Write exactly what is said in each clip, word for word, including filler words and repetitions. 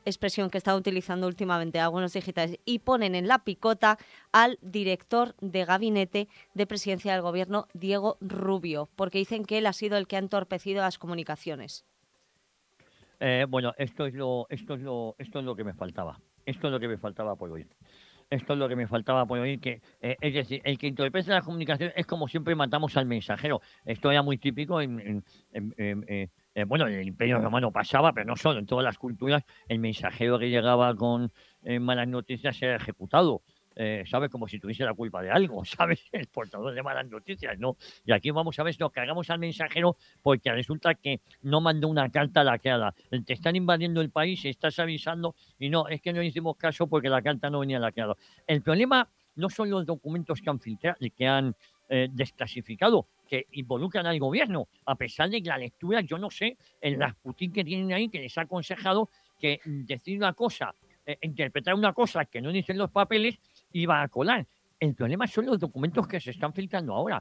expresión que están utilizando últimamente algunos digitales, y ponen en la picota al director de gabinete de presidencia del gobierno, Diego Rubio, porque dicen que él ha sido el que ha entorpecido las comunicaciones. Eh, bueno, esto es lo, esto es lo, esto es lo que me faltaba. Esto es lo que me faltaba por oír. Esto es lo que me faltaba por oír, que, eh, es decir, el que interpreta la comunicación es como siempre matamos al mensajero. Esto era muy típico en, en- en- en- eh, eh, bueno, en el Imperio Romano pasaba, pero no solo, en todas las culturas, el mensajero que llegaba con eh, malas noticias era ejecutado. Eh, ¿sabes? Como si tuviese la culpa de algo, ¿sabes? El portador de malas noticias, ¿no? Y aquí vamos a ver, nos cargamos al mensajero porque resulta que no mandó una carta lacrada. Te están invadiendo el país, estás avisando y no, es que no hicimos caso porque la carta no venía lacrada. El problema no son los documentos que han filtrado y que han eh, desclasificado, que involucran al gobierno, a pesar de que la lectura, yo no sé, el Rasputín que tienen ahí, que les ha aconsejado que mm, decir una cosa, eh, interpretar una cosa que no dicen los papeles, iba a colar. El problema son los documentos que se están filtrando ahora.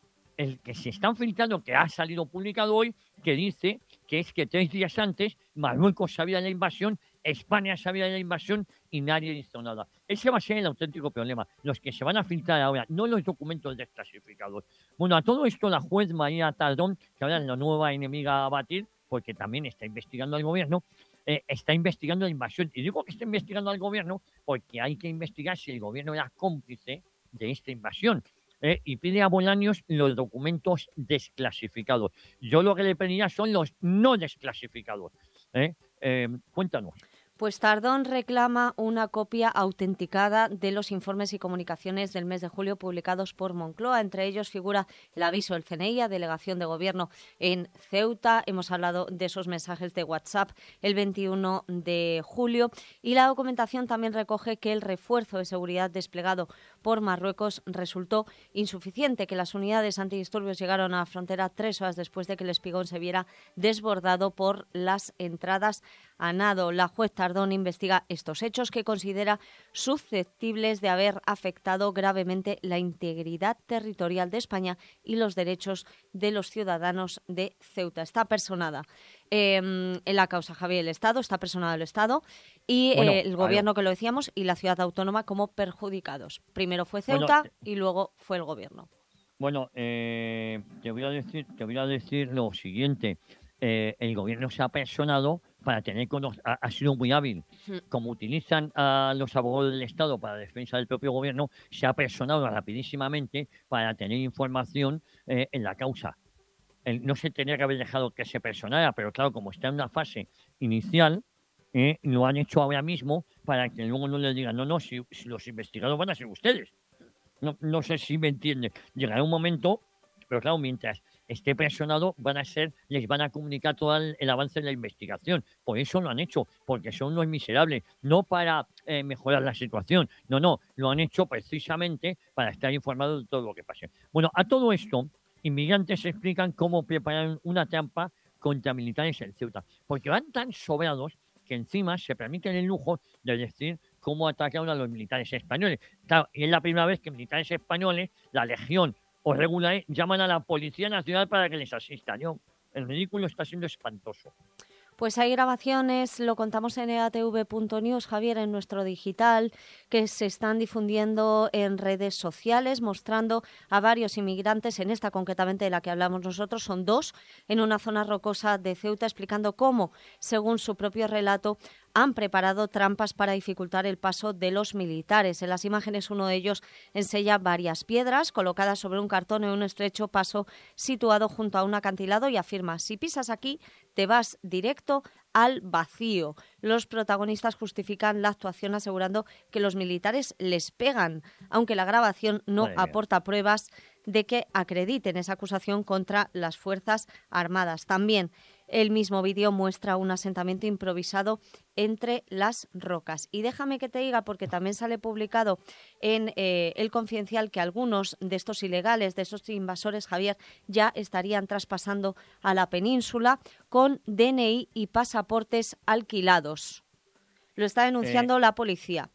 El que se están filtrando, que ha salido publicado hoy, que dice que es que tres días antes Marruecos sabía de la invasión, España sabía de la invasión y nadie hizo nada. Ese va a ser el auténtico problema. Los que se van a filtrar ahora, no los documentos desclasificados. Bueno, a todo esto la juez María Tardón, que ahora es la nueva enemiga a batir, porque también está investigando al gobierno, eh, está investigando la invasión. Y digo que está investigando al gobierno porque hay que investigar si el gobierno era cómplice de esta invasión. Eh, y pide a Bolaños los documentos desclasificados. Yo lo que le pediría son los no desclasificados. ¿eh? Eh, cuéntanos. Pues Tardón reclama una copia autenticada de los informes y comunicaciones del mes de julio publicados por Moncloa. Entre ellos figura el aviso del C N I A, Delegación de Gobierno en Ceuta. Hemos hablado de esos mensajes de WhatsApp el veintiuno de julio. Y la documentación también recoge que el refuerzo de seguridad desplegado por Marruecos resultó insuficiente, que las unidades antidisturbios llegaron a la frontera tres horas después de que el Espigón se viera desbordado por las entradas a nado. La juez Tardón investiga estos hechos, que considera susceptibles de haber afectado gravemente la integridad territorial de España y los derechos de los ciudadanos de Ceuta. Está personada eh, en la causa, Javier, el Estado, está personado el Estado y eh, Bueno, el claro. gobierno, que lo decíamos, y la ciudad autónoma como perjudicados. Primero fue Bueno, Ceuta y luego fue el gobierno. Bueno, eh, te voy a decir, te voy a decir lo siguiente. Eh, el gobierno se ha personado para tener cono- ha, ha sido muy hábil. Como utilizan a los abogados del Estado para la defensa del propio gobierno, se ha personado rapidísimamente para tener información eh, en la causa. El- no se tenía que haber dejado que se personara, pero claro, como está en una fase inicial, eh, lo han hecho ahora mismo para que luego no le digan, no, no, si, si los investigados van a ser ustedes. No, no sé si me entiende. Llegará un momento, pero claro, mientras esté presionado, van a ser, les van a comunicar todo el, el avance de la investigación. Por eso lo han hecho, porque son unos miserables, no para eh, mejorar la situación. No, no, lo han hecho precisamente para estar informados de todo lo que pase. Bueno, a todo esto, inmigrantes explican cómo prepararon una trampa contra militares en Ceuta, porque van tan sobrados que encima se permiten el lujo de decir cómo atacaron a los militares españoles. Claro, y es la primera vez que militares españoles, la Legión o regulares, llaman a la Policía Nacional para que les asista. ¿No? El ridículo está siendo espantoso. Pues hay grabaciones, lo contamos en e a te ve punto news, Javier, en nuestro digital, que se están difundiendo en redes sociales, mostrando a varios inmigrantes, en esta concretamente de la que hablamos nosotros, son dos, en una zona rocosa de Ceuta, explicando cómo, según su propio relato, han preparado trampas para dificultar el paso de los militares. En las imágenes, uno de ellos enseña varias piedras colocadas sobre un cartón en un estrecho paso situado junto a un acantilado y afirma: si pisas aquí, te vas directo al vacío. Los protagonistas justifican la actuación asegurando que los militares les pegan, aunque la grabación no Madre mía. aporta pruebas de que acrediten esa acusación contra las Fuerzas Armadas. También el mismo vídeo muestra un asentamiento improvisado entre las rocas. Y déjame que te diga, porque también sale publicado en eh, El Confidencial, que algunos de estos ilegales, de estos invasores, Javier, ya estarían traspasando a la península con D N I y pasaportes alquilados. Lo está Eh, denunciando la policía.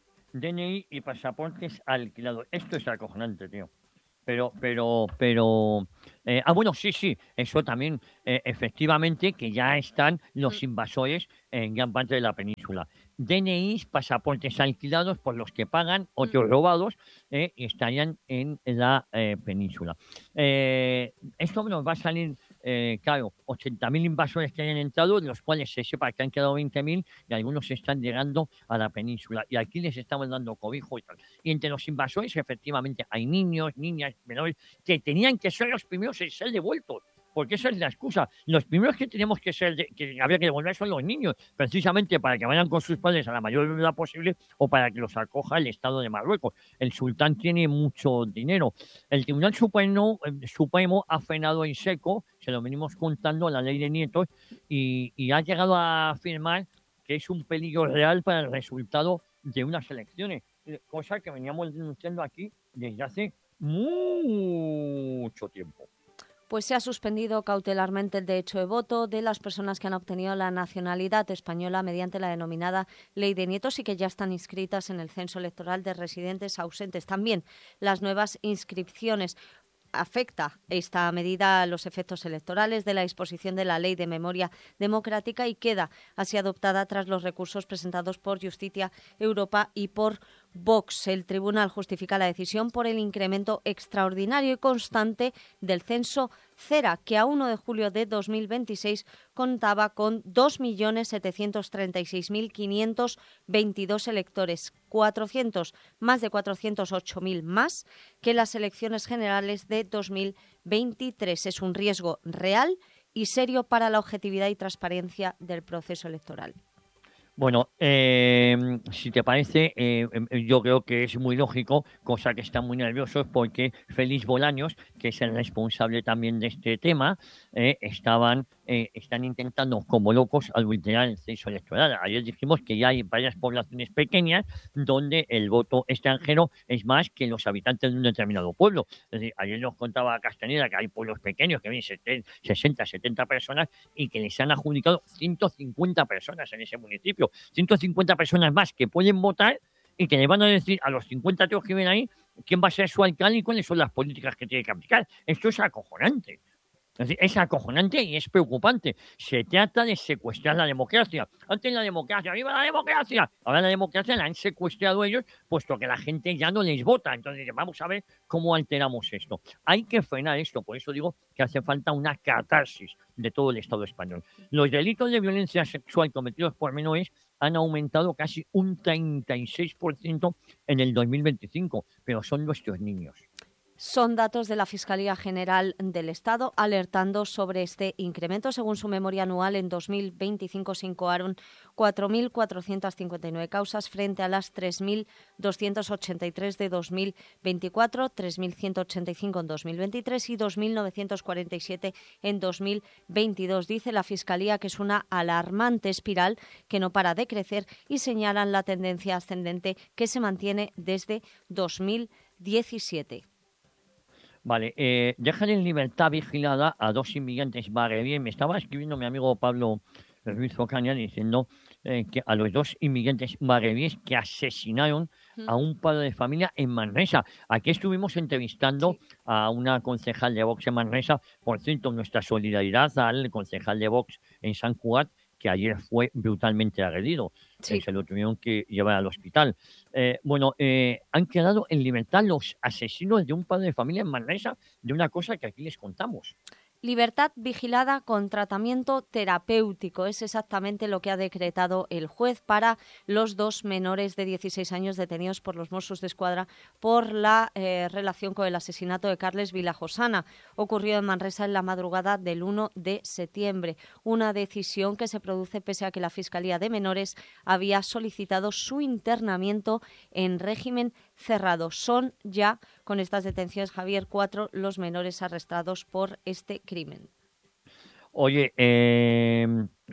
D N I y pasaportes alquilados. Esto es acojonante, tío. Pero, pero, pero... eh, ah, bueno, sí, sí, eso también, eh, efectivamente, que ya están los invasores en gran parte de la península. península. D N Is, pasaportes alquilados por los que pagan, Mm. otros robados, eh, y estarían en la eh, península. Eh, esto nos va a salir, eh, claro, ochenta mil invasores que hayan entrado, de los cuales se sepa que han quedado veinte mil y algunos están llegando a la península. Y aquí les estamos dando cobijo y tal. Y entre los invasores, efectivamente, hay niños, niñas, menores, que tenían que ser los primeros en ser devueltos. Porque esa es la excusa. Los primeros que tenemos que ser, de- que habría que devolver son los niños, precisamente para que vayan con sus padres a la mayor brevedad posible o para que los acoja el Estado de Marruecos. El sultán tiene mucho dinero. El Tribunal Supremo, eh, Supremo ha frenado en seco, se lo venimos contando, la ley de nietos, y, y ha llegado a afirmar que es un peligro real para el resultado de unas elecciones, eh, cosa que veníamos denunciando aquí desde hace mucho tiempo. Pues se ha suspendido cautelarmente el derecho de voto de las personas que han obtenido la nacionalidad española mediante la denominada Ley de Nietos y que ya están inscritas en el censo electoral de residentes ausentes. También las nuevas inscripciones. Afecta esta medida a los efectos electorales de la disposición de la Ley de Memoria Democrática y queda así adoptada tras los recursos presentados por Justicia Europa y por Vox. El tribunal justifica la decisión por el incremento extraordinario y constante del censo Cera, que a uno de julio de dos mil veintiséis contaba con dos millones setecientos treinta y seis mil quinientos veintidós electores, cuatrocientos, más de cuatrocientos ocho mil más que las elecciones generales de dos mil veintitrés. Es un riesgo real y serio para la objetividad y transparencia del proceso electoral. Bueno, eh, si te parece, eh, em, yo creo que es muy lógico, cosa que están muy nerviosos porque Félix Bolaños, que es el responsable también de este tema, eh, estaban, eh, están intentando como locos adulterar el censo electoral. Ayer dijimos que ya hay varias poblaciones pequeñas donde el voto extranjero es más que los habitantes de un determinado pueblo. Es decir, ayer nos contaba Castañeda que hay pueblos pequeños que vienen sesenta, setenta personas y que les han adjudicado ciento cincuenta personas en ese municipio. ciento cincuenta personas más que pueden votar y que le van a decir a los cincuenta tíos que ven ahí quién va a ser su alcalde y cuáles son las políticas que tiene que aplicar. Esto es acojonante. Es decir, es acojonante y es preocupante. Se trata de secuestrar la democracia. Antes la democracia, ¡viva la democracia! Ahora la democracia la han secuestrado ellos, puesto que la gente ya no les vota. Entonces, vamos a ver cómo alteramos esto. Hay que frenar esto, por eso digo que hace falta una catarsis de todo el Estado español. Los delitos de violencia sexual cometidos por menores han aumentado casi un treinta y seis por ciento en el dos mil veinticinco, pero son nuestros niños. Son datos de la Fiscalía General del Estado alertando sobre este incremento. Según su memoria anual, en dos mil veinticinco se incoaron cuatro mil cuatrocientas cincuenta y nueve causas frente a las tres mil doscientas ochenta y tres de dos mil veinticuatro, tres mil ciento ochenta y cinco en dos mil veintitrés y dos mil novecientos cuarenta y siete en dos mil veintidós. Dice la Fiscalía que es una alarmante espiral que no para de crecer y señalan la tendencia ascendente que se mantiene desde dos mil diecisiete. Vale, eh, dejan en libertad vigilada a dos inmigrantes magrebíes. Me estaba escribiendo mi amigo Pablo Ruiz Ocaña diciendo eh, que a los dos inmigrantes magrebíes que asesinaron a un padre de familia en Manresa. Aquí estuvimos entrevistando Sí. a una concejal de Vox en Manresa. Por cierto, nuestra solidaridad al concejal de Vox en San Cugat, que ayer fue brutalmente agredido. Eh, Sí. se lo tuvieron que llevar al hospital. Eh, bueno, eh, han quedado en libertad los asesinos de un padre de familia en Manresa de una cosa que aquí les contamos. Libertad vigilada con tratamiento terapéutico es exactamente lo que ha decretado el juez para los dos menores de dieciséis años detenidos por los Mossos de Escuadra por la eh, relación con el asesinato de Carles Vilajosana, ocurrido en Manresa en la madrugada del uno de septiembre. Una decisión que se produce pese a que la Fiscalía de Menores había solicitado su internamiento en régimen cerrado. Son ya, con estas detenciones, Javier, cuatro los menores arrestados por este crimen. Oye, eh,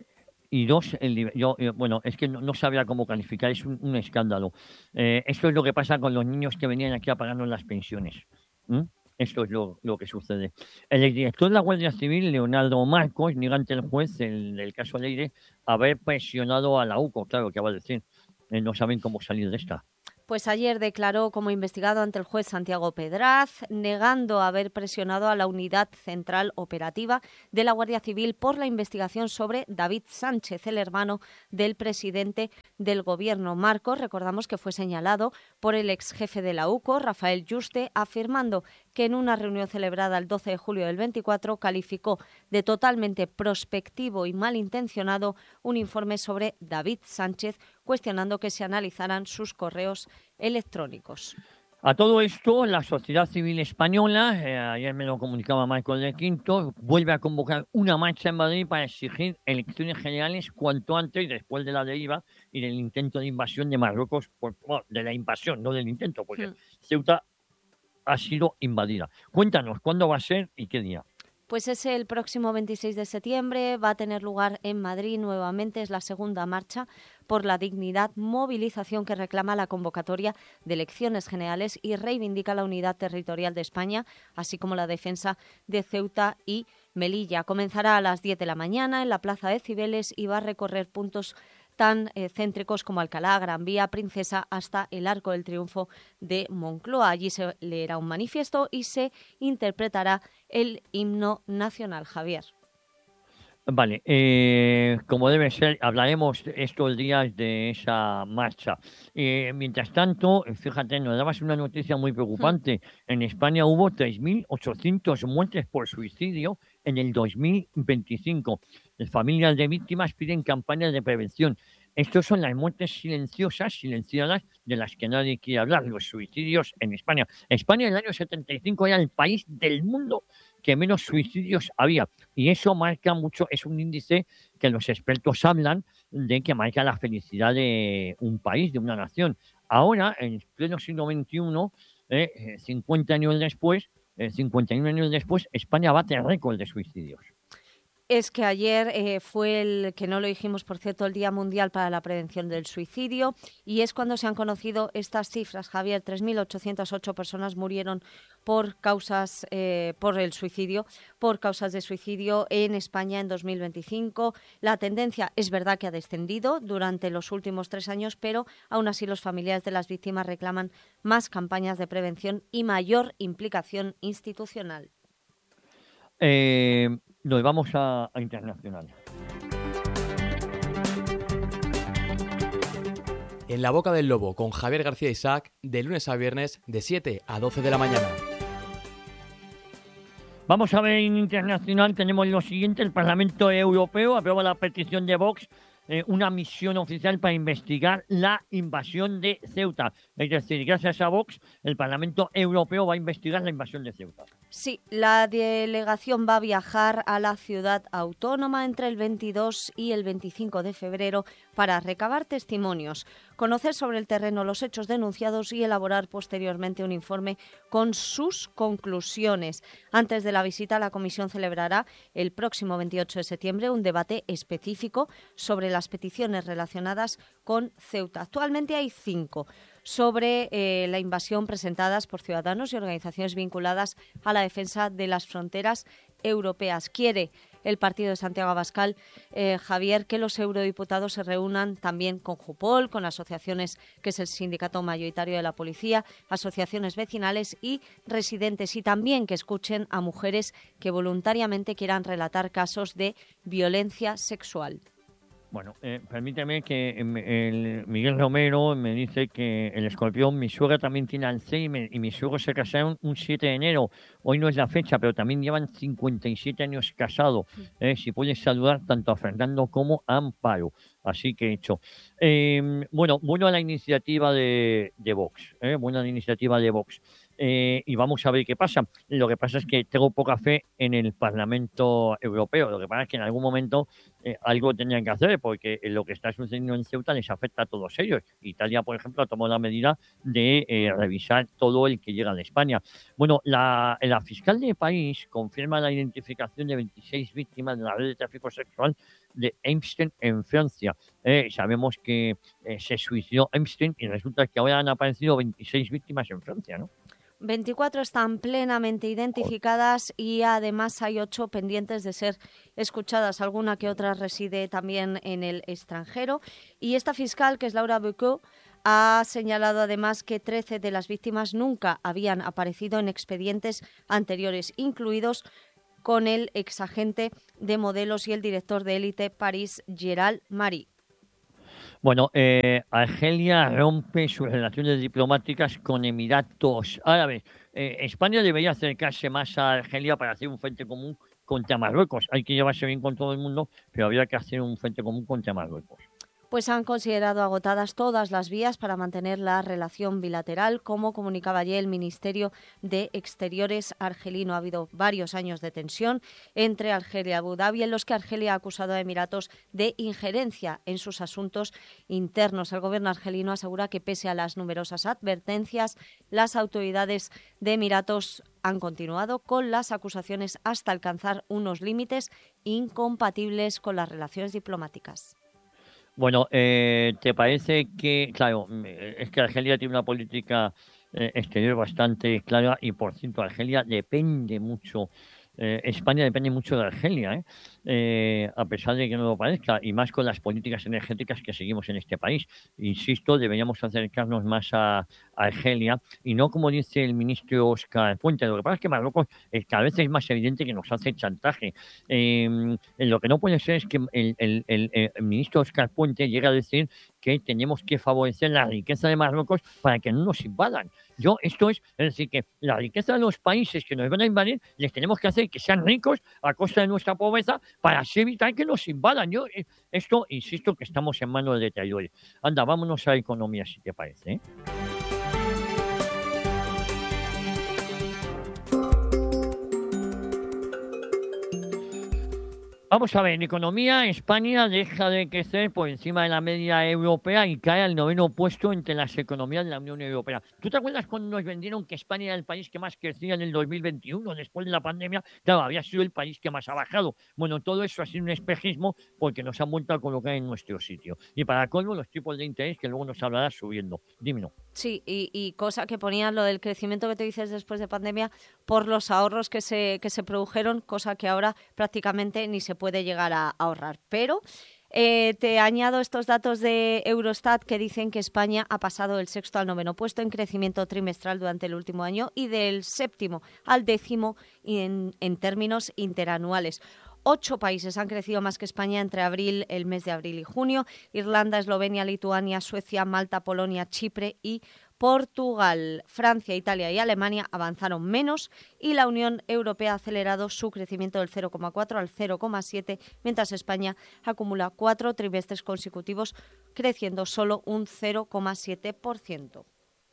y dos, el libe- yo, eh, bueno, es que no, no sabía cómo calificar, es un, un escándalo. Eh, esto es lo que pasa con los niños que venían aquí a pagarnos las pensiones. ¿M? Esto es lo, lo que sucede. El exdirector de la Guardia Civil, Leonardo Marcos, niega ante el juez, el, el caso Leire, haber presionado a la UCO, claro, ¿qué va a decir? Eh, no saben cómo salir de esta. Pues ayer declaró como investigado ante el juez Santiago Pedraz, negando haber presionado a la Unidad Central Operativa de la Guardia Civil por la investigación sobre David Sánchez, el hermano del presidente del Gobierno. Marcos, recordamos que fue señalado por el ex jefe de la UCO, Rafael Yuste, afirmando que en una reunión celebrada el doce de julio del veinticuatro calificó de totalmente prospectivo y malintencionado un informe sobre David Sánchez, cuestionando que se analizaran sus correos electrónicos. A todo esto, la sociedad civil española, eh, ayer me lo comunicaba Michael de Quinto, vuelve a convocar una marcha en Madrid para exigir elecciones generales cuanto antes, después de la deriva y del intento de invasión de Marruecos, por, bueno, de la invasión, no del intento, porque Hmm. Ceuta ha sido invadida. Cuéntanos, ¿cuándo va a ser y qué día? Pues es el próximo veintiséis de septiembre, va a tener lugar en Madrid nuevamente, es la segunda marcha por la dignidad, movilización que reclama la convocatoria de elecciones generales y reivindica la unidad territorial de España, así como la defensa de Ceuta y Melilla. Comenzará a las diez de la mañana en la Plaza de Cibeles y va a recorrer puntos tan eh, céntricos como Alcalá, Gran Vía, Princesa, hasta el Arco del Triunfo de Moncloa. Allí se leerá un manifiesto y se interpretará el himno nacional. Javier. Vale, eh, como debe ser, hablaremos estos días de esa marcha. Eh, mientras tanto, fíjate, nos dabas una noticia muy Hmm. preocupante. En España hubo tres mil ochocientas muertes por suicidio en el dos mil veinticinco. Las familias de víctimas piden campañas de prevención. Estas son las muertes silenciosas, silenciadas, de las que nadie quiere hablar, los suicidios en España. España en el año setenta y cinco era el país del mundo que menos suicidios había. Y eso marca mucho, es un índice que los expertos hablan de que marca la felicidad de un país, de una nación. Ahora, en pleno siglo veintiuno, eh, eh, cincuenta años después, eh, cincuenta y uno años después, España bate el récord de suicidios. Es que ayer eh, fue el, que no lo dijimos, por cierto, el Día Mundial para la Prevención del Suicidio, y es cuando se han conocido estas cifras, Javier. tres mil ochocientas ocho personas murieron por causas, eh, por el suicidio, por causas de suicidio en España en dos mil veinticinco. La tendencia es verdad que ha descendido durante los últimos tres años, pero aún así los familiares de las víctimas reclaman más campañas de prevención y mayor implicación institucional. Eh, nos vamos a, a internacional. En la boca del lobo con Javier García Isaac, de lunes a viernes, de siete a doce de la mañana. Vamos a ver en internacional, tenemos lo siguiente: el Parlamento Europeo aprueba la petición de Vox, eh, una misión oficial para investigar la invasión de Ceuta. Es decir, gracias a Vox, el Parlamento Europeo va a investigar la invasión de Ceuta. Sí, la delegación va a viajar a la ciudad autónoma entre el veintidós y el veinticinco de febrero para recabar testimonios, conocer sobre el terreno los hechos denunciados y elaborar posteriormente un informe con sus conclusiones. Antes de la visita, la comisión celebrará el próximo veintiocho de septiembre un debate específico sobre las peticiones relacionadas con Ceuta. Actualmente hay cinco sobre eh, la invasión presentadas por ciudadanos y organizaciones vinculadas a la defensa de las fronteras europeas. Quiere el partido de Santiago Abascal, eh, Javier, que los eurodiputados se reúnan también con Jupol, con asociaciones, que es el sindicato mayoritario de la policía, asociaciones vecinales y residentes, y también que escuchen a mujeres que voluntariamente quieran relatar casos de violencia sexual. Bueno, eh, permíteme que em, el Miguel Romero me dice que el escorpión, mi suegra también tiene Alzheimer y mis suegros se casaron un siete de enero. Hoy no es la fecha, pero también llevan cincuenta y siete años casados. Eh, si puedes saludar tanto a Fernando como a Amparo. Así que hecho. Eh, bueno, buena la iniciativa de, de Vox. Eh, buena la iniciativa de Vox. Eh, y vamos a ver qué pasa. Lo que pasa es que tengo poca fe en el Parlamento Europeo. Lo que pasa es que en algún momento eh, algo tendrían que hacer, porque lo que está sucediendo en Ceuta les afecta a todos ellos. Italia, por ejemplo, ha tomado la medida de eh, revisar todo el que llega de España. Bueno, la, la fiscal de país confirma la identificación de veintiséis víctimas de la red de tráfico sexual de Epstein en Francia. Eh, sabemos que eh, se suicidó Epstein y resulta que ahora han aparecido veintiséis víctimas en Francia, ¿no? veinticuatro están plenamente identificadas y además hay ocho pendientes de ser escuchadas. Alguna que otra reside también en el extranjero. Y esta fiscal, que es Laura Bucco, Ha señalado además que trece de las víctimas nunca habían aparecido en expedientes anteriores, incluidos con el exagente de modelos y el director de élite París, Gerald Marie. Bueno, eh, Argelia rompe sus relaciones diplomáticas con Emiratos Árabes. Eh, España debería acercarse más a Argelia para hacer un frente común contra Marruecos. Hay que llevarse bien con todo el mundo, pero habría que hacer un frente común contra Marruecos. Pues han considerado agotadas todas las vías para mantener la relación bilateral, como comunicaba ayer el Ministerio de Exteriores argelino. Ha habido varios años de tensión entre Argelia y Abu Dhabi, en los que Argelia ha acusado a Emiratos de injerencia en sus asuntos internos. El gobierno argelino asegura que, pese a las numerosas advertencias, las autoridades de Emiratos han continuado con las acusaciones hasta alcanzar unos límites incompatibles con las relaciones diplomáticas. Bueno, eh, ¿te parece que, claro, mm, eh, es que Argelia tiene una política eh, exterior bastante clara y, por cierto, Argelia depende mucho, eh, España depende mucho de Argelia, ¿eh? Eh, a pesar de que no lo parezca, y más con las políticas energéticas que seguimos en este país. Insisto, deberíamos acercarnos más a, a Argelia y no como dice el ministro Oscar Puente. Lo que pasa es que Marruecos eh, cada vez es más evidente que nos hace chantaje. Eh, lo que no puede ser es que el, el- el- el ministro Oscar Puente llegue a decir que tenemos que favorecer la riqueza de Marruecos para que no nos invadan. Yo, esto es, es decir, que la riqueza de los países que nos van a invadir, les tenemos que hacer que sean ricos a costa de nuestra pobreza para así evitar que nos invadan. Yo, eh, esto, insisto, que estamos en manos de traidores. Anda, vámonos a la economía, si te parece, ¿eh? Vamos a ver, en economía, España deja de crecer por encima de la media europea y cae al noveno puesto entre las economías de la Unión Europea. ¿Tú te acuerdas cuando nos vendieron que España era el país que más crecía en el dos mil veintiuno, después de la pandemia? Claro, había sido el país que más ha bajado. Bueno, todo eso ha sido un espejismo porque nos han vuelto a colocar en nuestro sitio. Y para colmo, los tipos de interés, que luego nos hablarás subiendo. Dímelo. Sí, y, y cosa que ponían lo del crecimiento que te dices después de pandemia por los ahorros que se, que se produjeron, cosa que ahora prácticamente ni se puede llegar a ahorrar. Pero eh, te añado estos datos de Eurostat que dicen que España ha pasado del sexto al noveno puesto en crecimiento trimestral durante el último año y del séptimo al décimo en, en términos interanuales. Ocho países han crecido más que España entre abril, el mes de abril y junio. Irlanda, Eslovenia, Lituania, Suecia, Malta, Polonia, Chipre y Portugal. Francia, Italia y Alemania avanzaron menos y la Unión Europea ha acelerado su crecimiento del cero coma cuatro al cero coma siete, mientras España acumula cuatro trimestres consecutivos creciendo solo un cero coma siete por ciento.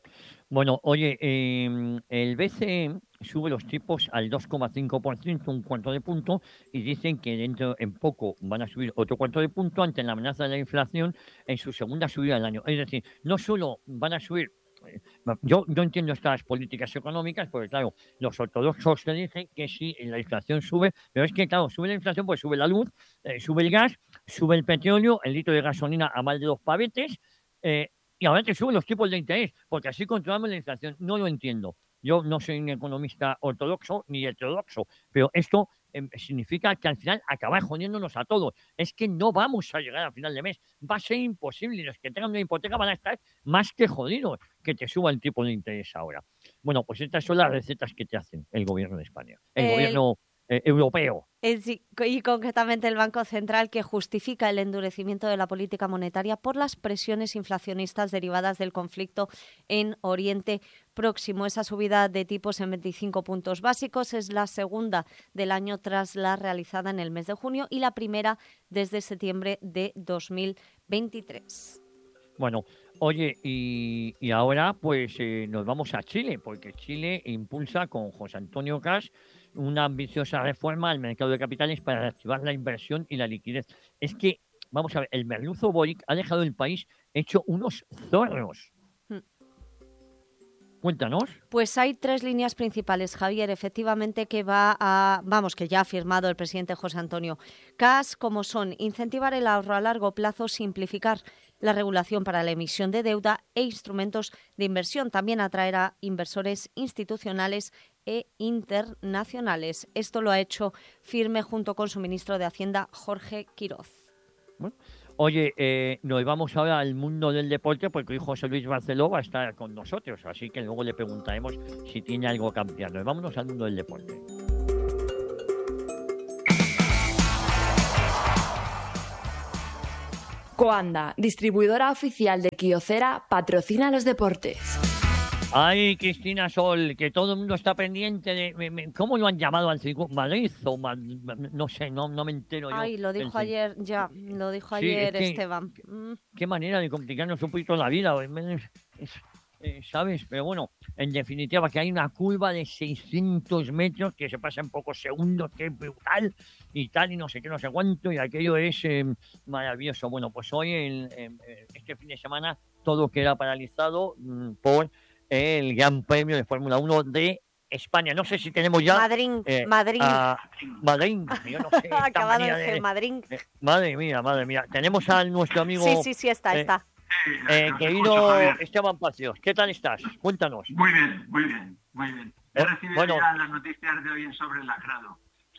Bueno, oye, em, el B C E sube los tipos al dos coma cinco por ciento, un cuarto de punto, y dicen que dentro en poco van a subir otro cuarto de punto ante la amenaza de la inflación en su segunda subida del año. Es decir, no solo van a subir, eh, no, yo, yo entiendo estas políticas económicas, porque claro, los ortodoxos te dicen que si la inflación sube, pero es que claro, sube la inflación, pues sube la luz, eh, sube el gas, sube el petróleo, el litro de gasolina a más de dos pavetes, eh, y ahora te suben los tipos de interés, porque así controlamos la inflación. No lo entiendo. Yo no soy un economista ortodoxo ni heterodoxo, pero esto em, significa que al final acabar jodiéndonos a todos. Es que no vamos a llegar a final de mes. Va a ser imposible. Y los que tengan una hipoteca van a estar más que jodidos que te suba el tipo de interés ahora. Bueno, pues estas son las recetas que te hacen el gobierno de España, el El, gobierno eh, europeo. el sí- y concretamente el Banco Central, que justifica el endurecimiento de la política monetaria por las presiones inflacionistas derivadas del conflicto en Oriente Próximo. Esa subida de tipos en veinticinco puntos básicos es la segunda del año tras la realizada en el mes de junio y la primera desde septiembre de dos mil veintitrés. Bueno, oye, y, y ahora pues eh, nos vamos a Chile, porque Chile impulsa con José Antonio Cast una ambiciosa reforma al mercado de capitales para reactivar la inversión y la liquidez. Es que, vamos a ver, el merluzo Boric ha dejado el país hecho unos zorros. Hmm. Cuéntanos. Pues hay tres líneas principales, Javier, efectivamente, que va a, vamos, que ya ha firmado el presidente José Antonio Cast, como son incentivar el ahorro a largo plazo, simplificar la regulación para la emisión de deuda e instrumentos de inversión. También atraer a inversores institucionales e internacionales. Esto lo ha hecho firme junto con su ministro de Hacienda, Jorge Quiroz. Bueno, Oye, eh, nos vamos ahora al mundo del deporte porque hoy José Luis Barceló va a estar con nosotros, así que luego le preguntaremos si tiene algo que ampliarnos. Vámonos al mundo del deporte. Coanda, distribuidora oficial de Kyocera, patrocina los deportes. Ay, Cristina Sol, que todo el mundo está pendiente de... me- me- ¿Cómo lo han llamado al circuito? ¿Madrid o Ma- ma- no sé, no, no me entero yo. Ay, lo del dijo cir- ayer, ya, lo dijo Sí, es ayer que Esteban. Mm, qué manera de complicarnos un poquito la vida, es- es- eh, ¿sabes? Pero bueno, en definitiva, que hay una curva de seiscientos metros que se pasa en pocos segundos, que es brutal, y tal, y no sé qué, no sé cuánto, y aquello es eh, maravilloso. Bueno, pues hoy, el, eh, eh, este fin de semana, todo queda paralizado mm, por el Gran Premio de Fórmula Uno de España. No sé si tenemos ya Madrid, eh, Madrid. a Madrid, yo no sé, esta Acaba de manía decir de... Madrid. eh, madre mía, madre mía. Tenemos a nuestro amigo... Sí, sí, sí, está, eh, está. eh, Los escucho, querido Javier. Esteban Pacios, ¿qué tal estás? Cuéntanos. Muy bien, muy bien, muy bien. He Eh, recibido bueno. ya las noticias de hoy en sobre el lacrado.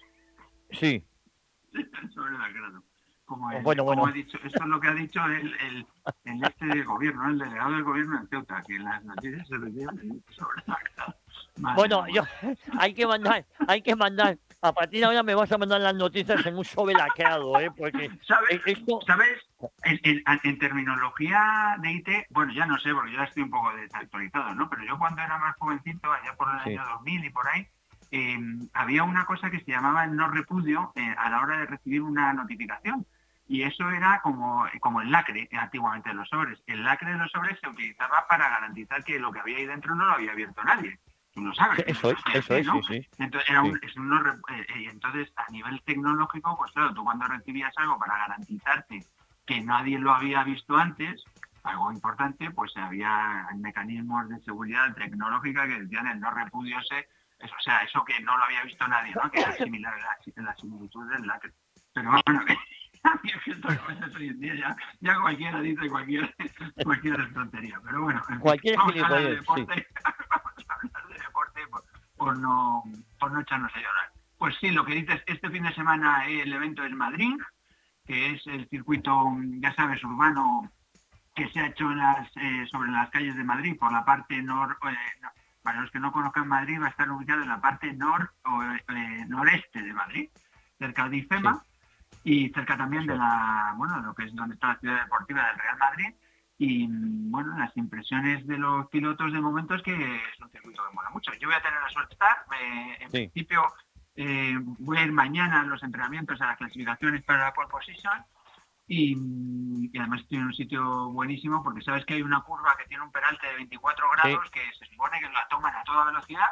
Sí, Sobre el lacrado. Como, el- Bueno, como bueno. he dicho, esto es lo que ha dicho el, el, el este de gobierno, el delegado del gobierno en Ceuta, que las noticias se reciben sobre el lacrado. Madre bueno, mía. yo hay que mandar, hay que mandar. A partir de ahora me vas a mandar las noticias en un sobre lacrado, ¿eh? Porque ¿Sabes? eh, esto, ¿Sabes? En, en- en terminología de I T, bueno, ya no sé, porque ya estoy un poco desactualizado, ¿no? Pero yo cuando era más jovencito, allá por el Sí. año dos mil y por ahí, eh, había una cosa que se llamaba el no repudio eh, a la hora de recibir una notificación. Y eso era como, como el lacre eh, antiguamente de los sobres. El lacre de los sobres se utilizaba para garantizar que lo que había ahí dentro no lo había abierto nadie. Tú lo sabes. eso es, eso es, ¿no? sí, sí. Entonces, era un, Sí. es un no re- eh, eh, entonces, a nivel tecnológico, pues claro, tú cuando recibías algo para garantizarte que nadie lo había visto antes, algo importante, pues había mecanismos de seguridad tecnológica que decían el no repudiose, eso, o sea, eso que no lo había visto nadie, ¿no? Que era similar a la, la similitud del lacre. Pero bueno, que es que esto es hoy en día ya, ya cualquiera dice cualquier, cualquier tontería. Pero bueno, en fin, Cualquier vamos a hablar de gilipollez, deporte, vamos a hablar de deporte por, por no, por no echarnos a llorar. Pues sí, lo que dices, este fin de semana el evento es Madrid, que es el circuito, ya sabes, urbano que se ha hecho en las, eh, sobre las calles de Madrid por la parte nor, eh, no, para los que no conozcan Madrid, va a estar ubicado en la parte nor, o, eh, noreste de Madrid, cerca de IFEMA, y cerca también Eso de es. la, bueno, lo que es donde está la ciudad deportiva del Real Madrid. Y bueno, las impresiones de los pilotos de momento es que es un circuito que mola mucho. Yo voy a tener la suerte de estar, eh, en Sí. principio eh, voy a ir mañana a los entrenamientos, a las clasificaciones para la pole position. Y, y además estoy en un sitio buenísimo porque sabes que hay una curva que tiene un peralte de veinticuatro grados que se supone que la toman a toda velocidad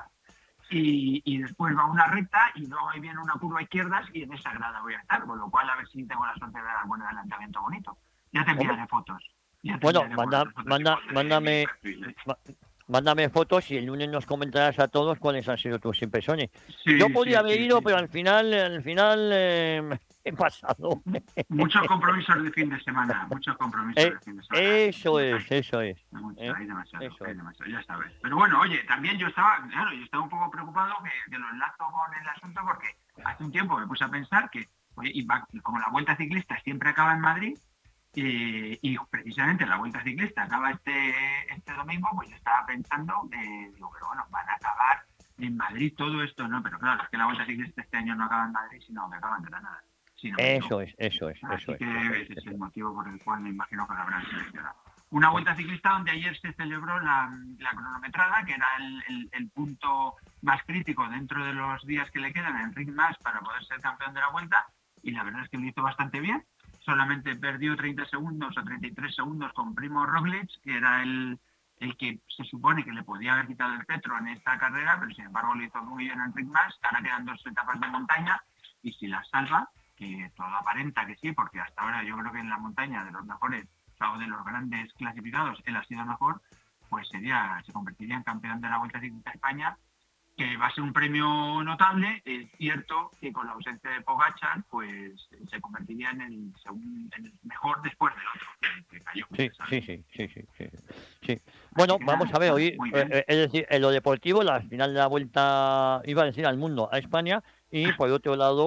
y, y después va una recta y luego ahí viene una curva a izquierdas y en esa grada voy a estar, con lo cual a ver si tengo la suerte de dar algún adelantamiento bonito. Ya te enviaré fotos. Ya te Bueno, enviaré manda, fotos, fotos manda, de mi mándame, perfil, ¿eh? ma- mándame fotos y el lunes nos comentarás a todos cuáles han sido tus impresiones. Sí, Yo sí, podía haber sí, ido, sí. pero al final, al final eh, he pasado. Muchos compromisos de fin de semana, muchos compromisos Eh, de fin de semana. eso es, eso es. Hay mucho, ¿eh? hay demasiado, Eso hay es. demasiado, ya sabes. Pero bueno, oye, también yo estaba, claro, yo estaba un poco preocupado que, que lo enlazo con el asunto porque hace un tiempo me puse a pensar que, oye, y va- como la Vuelta Ciclista siempre acaba en Madrid, eh, y precisamente la Vuelta Ciclista acaba este, este domingo, pues yo estaba pensando, eh, digo, pero bueno, van a acabar en Madrid todo esto, ¿no? Pero claro, es que la Vuelta Ciclista este año no acaba en Madrid, sino que acaba en Granada. Si no me equivoco. Eso es, eso es, Así eso es. que eso es, ese es eso el es. motivo por el cual me imagino que lo habrán seleccionado. Una vuelta ciclista donde ayer se celebró la, la cronometrada, que era el, el- el punto más crítico dentro de los días que le quedan en Enric Mas para poder ser campeón de la vuelta, y la verdad es que lo hizo bastante bien. Solamente perdió treinta segundos o treinta y tres segundos con Primo Roglic, que era el, el que se supone que le podía haber quitado el petro en esta carrera, pero sin embargo lo hizo muy bien Enric Mas. Ahora quedan dos etapas de montaña y si las salva, que todo aparenta que sí, porque hasta ahora yo creo que en la montaña de los mejores, o de los grandes clasificados, él ha sido mejor, pues sería, se convertiría en campeón de la Vuelta Ciclista a España, que va a ser un premio notable. Es cierto que con la ausencia de Pogačar, pues se convertiría en el, segundo, en el mejor después del otro, que, que cayó. Sí, ¿sabes? sí, sí, sí, sí, sí, sí. Bueno, que vamos nada, a ver, hoy, muy eh, bien. eh, es decir, en lo deportivo, la final de la vuelta, iba a decir al mundo, a España, y por otro lado,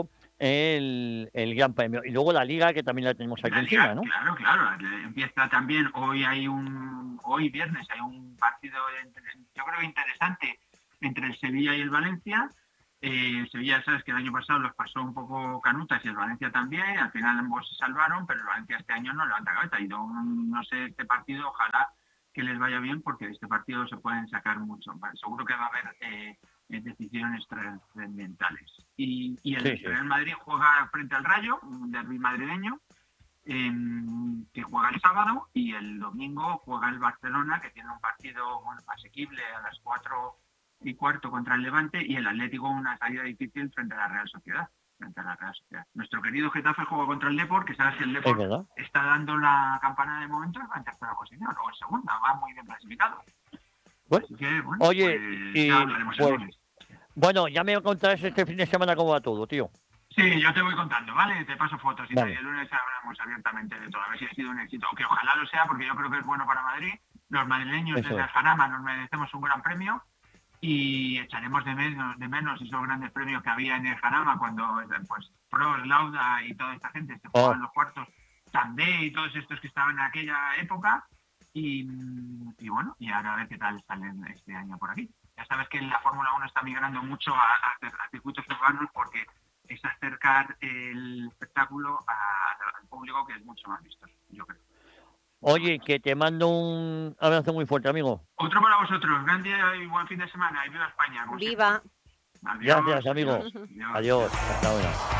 el, el Gran Premio. Y luego la Liga, que también la tenemos aquí La encima, Liga, ¿no? Claro, claro. Empieza también, hoy hay un, hoy viernes hay un partido, entre, yo creo interesante, entre el Sevilla y el Valencia. Eh, el Sevilla, sabes que el año pasado los pasó un poco canutas y el Valencia también. Al final ambos se salvaron, pero el Valencia este año no levanta cabeza. Y no, no sé, este partido, ojalá que les vaya bien, porque de este partido se pueden sacar mucho. Seguro que va a haber eh, decisiones trascendentales. Y, y el Sí, sí. Real Madrid juega frente al Rayo, un derbi madrileño, eh, que juega el sábado, y el domingo juega el Barcelona, que tiene un partido bueno, asequible a las cuatro y cuarto contra el Levante, y el Atlético una salida difícil frente a la Real Sociedad. Frente a la Real Sociedad. Nuestro querido Getafe juega contra el Depor, que sabes que el Depor Es verdad. está dando la campana de momento en tercera posición, o en segunda, va muy bien clasificado. Bueno, Así que, bueno, oye, pues, y ya hablaremos el pues, lunes. bueno, ya me contarás este fin de semana cómo va todo, tío. Sí, yo te voy contando, ¿vale? Te paso fotos y Vale. el lunes hablamos abiertamente de todo, a ver si ha sido un éxito. Que ojalá lo sea, porque yo creo que es bueno para Madrid. Los madrileños Eso desde es. el Jarama nos merecemos un gran premio y echaremos de menos, de menos esos grandes premios que había en el Jarama cuando pues Prost, Lauda y toda esta gente se jugaban Oh. los cuartos, Tandé y todos estos que estaban en aquella época. Y, y bueno, y ahora a ver qué tal salen este año por aquí. Ya sabes que la Fórmula uno está migrando mucho a, a, a circuitos urbanos porque es acercar el espectáculo a- al público, que es mucho más vistoso, yo creo. Oye, que te mando un abrazo muy fuerte, amigo. Otro para vosotros, gran día y buen fin de semana, y viva España. como Viva. siempre. Adiós, Gracias, amigo. adiós, adiós. Adiós. Hasta ahora.